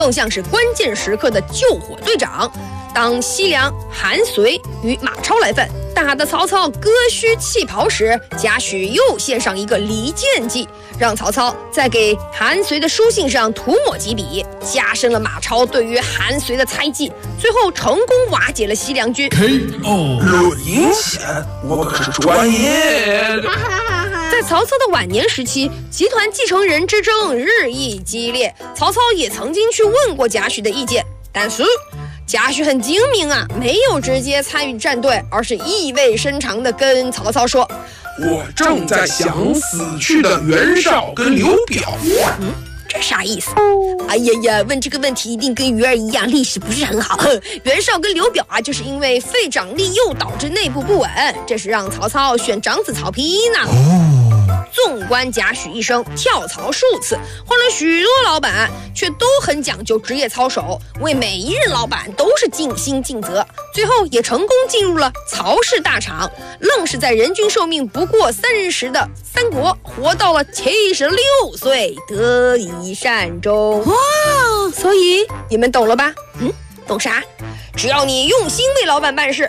更像是关键时刻的救火队长。当西凉、韩遂与马超来犯，打得曹操割须弃袍时，贾诩又献上一个离间计，让曹操在给韩遂的书信上涂抹几笔，加深了马超对于韩遂的猜忌，最后成功瓦解了西凉军。 录音前我可是专业的。 在曹操的晚年时期，集团继承人之争日益激烈，曹操也曾经去问过贾诩的意见，但是贾诩很精明啊，没有直接参与战队，而是意味深长地跟曹操说：“ 我正在想死去的袁绍跟刘表。” 这啥意思？哎呀呀，问这个问题一定跟鱼儿一样，历史不是很好。袁绍跟刘表啊，就是因为废长立幼导致内部不稳，这是让曹操选长子曹丕呢。纵观贾诩一生，跳槽数次，换了许多老板，却都很讲究职业操守，为每一任老板都是尽心尽责，最后也成功进入了曹氏大厂，愣是在人均寿命不过30的三国活到了76岁，得以善终。哇，所以你们懂了吧？懂啥？只要你用心为老板办事，